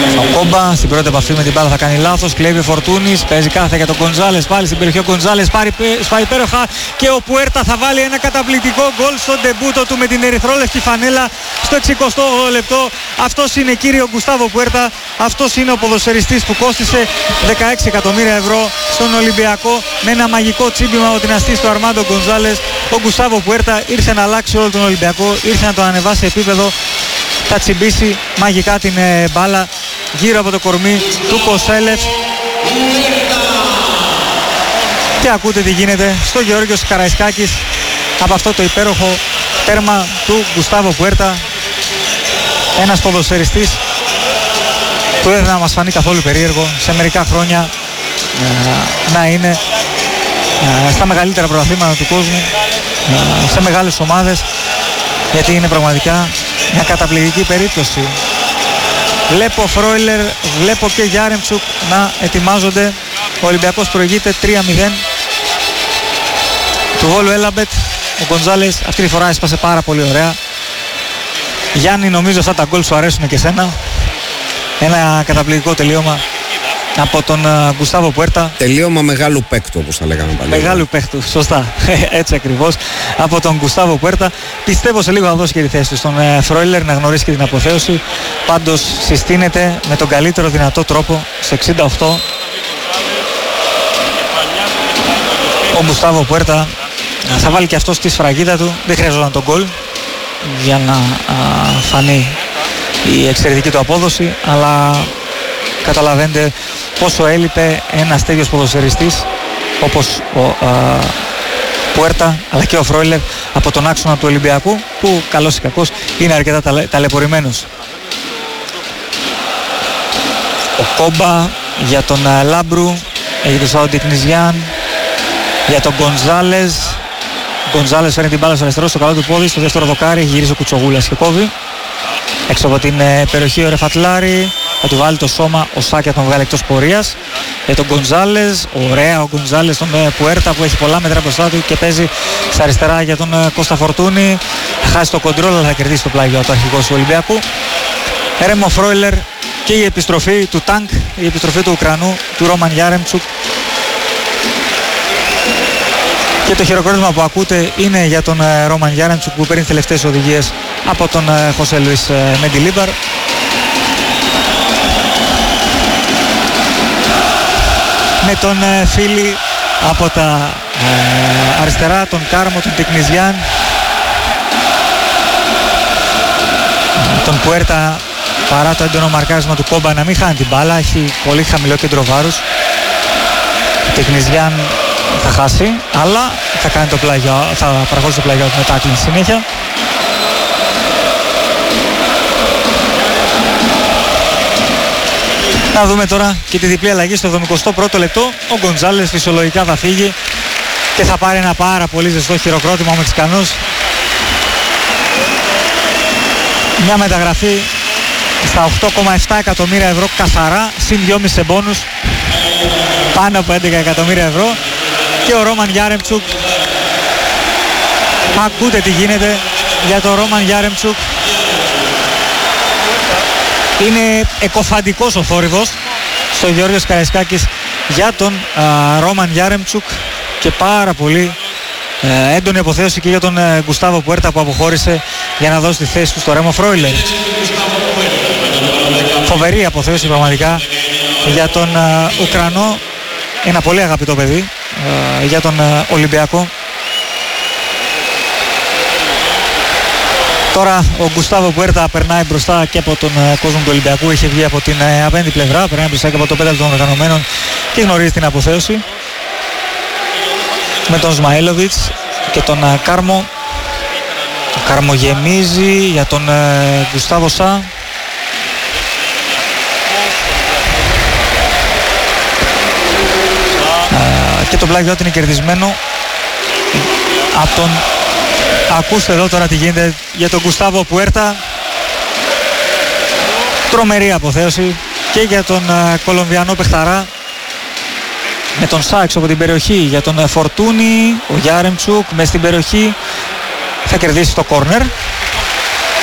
Ο Κόμπα στην πρώτη επαφή με την μπάλα θα κάνει λάθος. Κλέβει ο Φορτούνης, παίζει κάθε για τον Γκονζάλες. Πάλι στην περιοχή ο Γκονζάλες σπάει υπέροχα και ο Πουέρτα θα βάλει ένα καταπληκτικό γκολ στο ντεμπούτο του με την ερυθρόλευκη φανέλα στο 68 λεπτό. Αυτός είναι, κύριο Γκουστάβο Πουέρτα, αυτός είναι ο ποδοσφαιριστής που κόστισε 16 εκατομμύρια ευρώ στον Ολυμπιακό με ένα μαγικό τσίμπημα από την αστή του Αρμάντο Γκονζάλες. Ο Γκουστάβο Πουέρτα ήρθε να αλλάξει όλο τον Ολυμπιακό, ήρθε να τον ανεβάσει επίπεδο, θα τσιμπήσει μαγικά την μπάλα γύρω από το κορμί του Κοσέλεφ. Και ακούτε τι γίνεται στο Γεώργιος Καραϊσκάκης από αυτό το υπέροχο τέρμα του Γκουστάβο Πουέρτα. Ένας ποδοσφαιριστής που δεν θα μας φανεί καθόλου περίεργο σε μερικά χρόνια να είναι στα μεγαλύτερα πρωταθλήματα του κόσμου, σε μεγάλες ομάδες, γιατί είναι πραγματικά μια καταπληκτική περίπτωση. Βλέπω Φρόιλερ, βλέπω και Γιάρεμτσουκ να ετοιμάζονται. Ο Ολυμπιακός προηγείται 3-0 του Βόλου Έλαμπετ. Ο Γκονζάλες αυτή τη φορά έσπασε πάρα πολύ ωραία. Γιάννη, νομίζω αυτά τα γκολ σου αρέσουν και σένα. Ένα καταπληκτικό τελείωμα από τον Γκουστάβο Πουέρτα. Τελείωμα μεγάλου παίκτου, όπως θα λέγαμε παλιά. Μεγάλου παίκτου, σωστά. Έτσι ακριβώς. Από τον Γκουστάβο Πουέρτα. Πιστεύω σε λίγο θα δώσει και τη θέση του στον Φρόιλερ να γνωρίσει και την αποθέωση. Πάντως συστήνεται με τον καλύτερο δυνατό τρόπο στο 68. Ο Γκουστάβο Πουέρτα θα βάλει και αυτός τη σφραγίδα του. Δεν χρειαζόταν τον γκολ για να φανεί η εξαιρετική του απόδοση, αλλά καταλαβαίνετε πόσο έλειπε ένας τέτοιος ποδοσφαιριστής όπως ο Πουέρτα αλλά και ο Φρόιλερ από τον άξονα του Ολυμπιακού, που καλός ή κακός είναι αρκετά ταλαιπωρημένος. Ο Κόμπα για τον Λάμπρου, για τον Σαοντικνιζιάν, για τον Γκονζάλες. Ο Γκονζάλες φέρνει την μπάλα στο αριστερό, στο καλό του πόδι, στο δεύτερο δοκάρι, έχει γυρίσει ο Κουτσογούλας και κόβει. Έξω από την περιοχή ο Ρεφατλάρη, θα του βάλει το σώμα, ο Σάκια τον βγάλει εκτός πορείας. Για τον Γκονζάλες, ωραία ο Γκονζάλες, τον Πουέρτα που έχει πολλά μέτρα μπροστά του και παίζει στα αριστερά για τον Κώστα Φορτούνη. Θα χάσει το κοντρόλ, αλλά θα κερδίσει το πλάγιο από το αρχηγό του Ολυμπιακού. Ρέμο Φρόιλερ και η επιστροφή του Τάνκ, η επιστροφή του Ουκρανού, του Ρόμαν Γιάρεμτσουκ. Και το χειροκρότημα που ακούτε είναι για τον Ρόμαν Γιάρεμτσουκ που παίρνει τελευταίες οδηγίες από τον Χωσέ Λουίς Μεντιλίμπαρ. Με τον Φίλη από τα αριστερά, τον Κάρμο, τον Τικνιζιάν, τον Πουέρτα, παρά το έντονο μαρκάρισμα του Κόμπα να μην χάνει την μπάλα, έχει πολύ χαμηλό κέντρο βάρους. Ο Τικνιζιάν θα χάσει, αλλά θα κάνει το πλάγιο, θα παραχωρήσει το πλάγιο με τάκλινγκ συνέχεια. Να δούμε τώρα και τη διπλή αλλαγή στο 71ο λεπτό. Ο Γκονζάλες φυσιολογικά θα φύγει και θα πάρει ένα πάρα πολύ ζεστό χειροκρότημα ο Μεξικανός. Μια μεταγραφή στα 8,7 εκατομμύρια ευρώ καθαρά, συν 2,5 σε μπόνους, πάνω από 11 εκατομμύρια ευρώ. Και ο Ρόμαν Γιάρεμτσουκ, ακούτε τι γίνεται για τον Ρόμαν Γιάρεμτσουκ. Είναι εκοφαντικός ο θόρυβος στο Γεώργιος Καραϊσκάκης για τον Ρόμαν Γιάρεμτσουκ και πάρα πολύ έντονη αποθέωση και για τον Γκουστάβο Πουέρτα που αποχώρησε για να δώσει τη θέση του στο Ρέμο Φρόιλερ. Φοβερή αποθέωση πραγματικά για τον Ουκρανό, ένα πολύ αγαπητό παιδί για τον Ολυμπιακό. Τώρα ο Γκουστάβο Πουέρτα περνάει μπροστά και από τον κόσμο του Ολυμπιακού, είχε βγει από την απέναντι πλευρά, περνάει μπροστά και από το πέταλο των οργανωμένων και γνωρίζει την αποθέωση με τον Σμαήλοβιτς και τον Κάρμο. Ο Κάρμο γεμίζει για τον Γκουστάβο Σα. Και το πλάγιο του είναι κερδισμένο από τον... Ακούστε εδώ τώρα τι γίνεται για τον Γκουστάβο Πουέρτα. Τρομερή αποθέωση και για τον Κολομβιανό παιχταρά με τον Σάξ από την περιοχή, για τον Φορτούνη, ο Γιάρεμτσουκ μέσα στην περιοχή θα κερδίσει το κόρνερ.